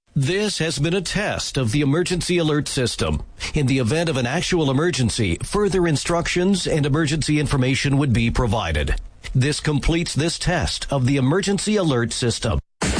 This has been a test of the emergency alert system. In the event of an actual emergency, further instructions and emergency information would be provided. This completes this test of the emergency alert system.